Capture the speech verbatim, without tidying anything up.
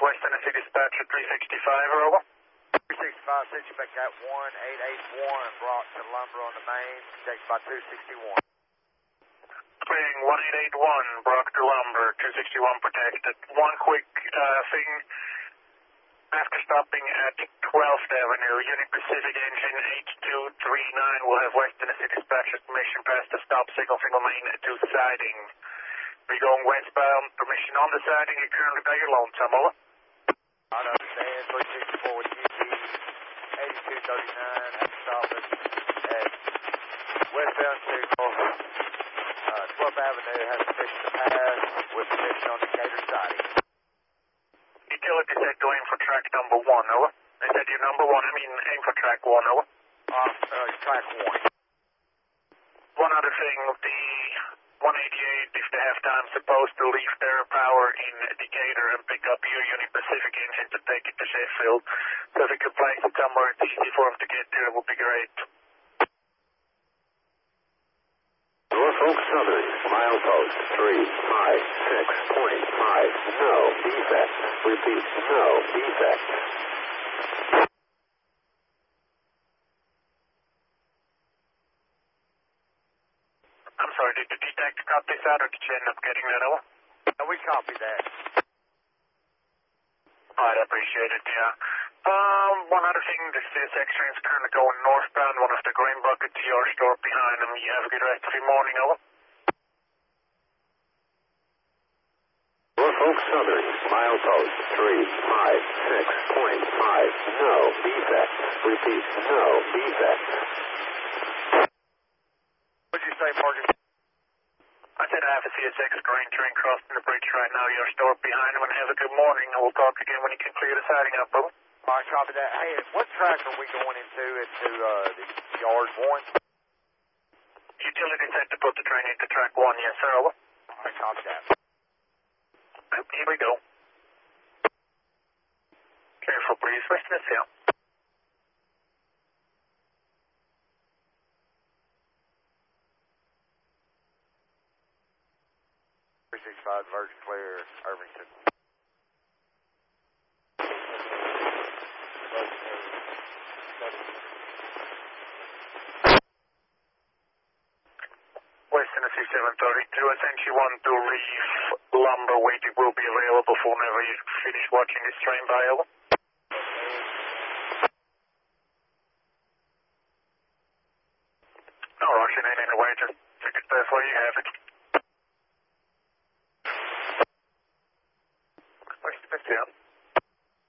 West Tennessee dispatcher three sixty-five, over. three sixty-five, sent you back at one eight eight one, brought to lumber on the main, protected by two sixty-one. Clearing one eight eight one, Brock to lumber, two sixty-one protected. One quick uh, thing, after stopping at twelfth Avenue, Union Pacific engine eight two three nine will have West Tennessee dispatcher's permission past the stop signal single main to siding. We're going westbound, permission on the siding, you currently got your lonesome, over. I understand, three sixty-four with U P eighty-two thirty-nine, at stopping at westbound signal, uh, twelfth Avenue has permission to pass with permission on the cater siding. Utility said to aim for track number one, over. They said you're number one, I mean aim for track one, over. Uh, uh, track one. One other thing, the one eighty-eight, if they have time, supposed to leave their power in Decatur and pick up your Union Pacific engine to take it to Sheffield. So if we could place it somewhere it's easy for them to get there, it would be great. Norfolk Southern, milepost three five six point five, no defect. Repeat, no defect. I'm sorry, did the detector copy this out or did you end up getting that over? No, we copy that. Alright, I appreciate it, yeah. Um, one other thing, this C S X train is currently going northbound, one of the grain buckets, your store behind them. You have a good rest of your morning, over. Norfolk Southern, milepost three five six point five, no defect. Repeat, no defect. What did you say, Morgan? I said I have a C S X grain train crossing the bridge right now, your store behind them, and have a good morning, and we'll talk again when you can clear the siding up, over. All right, copy that. Hey, what track are we going into, into uh, the yard one? Utility said to put the train into track one, yes sir, over. All right, copy that. Here we go. Careful please, West Tennessee. three sixty-five, Virgin Clear, Irvington. West Tennessee seven thirty-two, essentially one to leave lumber waiting will be available for whenever you finish watching this train by, over. No rushing in anyway, just take it best where you have it. West Tennessee.